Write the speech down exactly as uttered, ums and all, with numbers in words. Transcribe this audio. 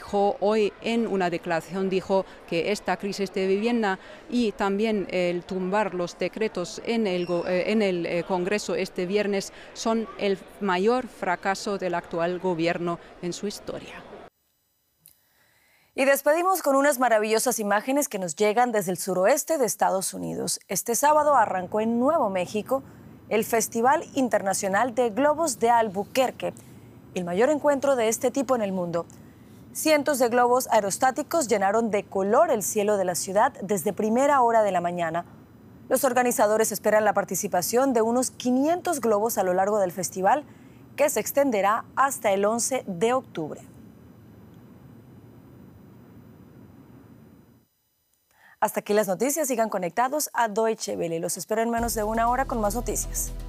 dijo hoy en una declaración, dijo que esta crisis de vivienda y también el tumbar los decretos en el, en el Congreso este viernes son el mayor fracaso del actual gobierno en su historia. Y despedimos con unas maravillosas imágenes que nos llegan desde el suroeste de Estados Unidos. Este sábado arrancó en Nuevo México el Festival Internacional de Globos de Albuquerque, el mayor encuentro de este tipo en el mundo. Cientos de globos aerostáticos llenaron de color el cielo de la ciudad desde primera hora de la mañana. Los organizadores esperan la participación de unos quinientos globos a lo largo del festival, que se extenderá hasta el once de octubre. Hasta aquí las noticias. Sigan conectados a Deutsche Welle. Los espero en menos de una hora con más noticias.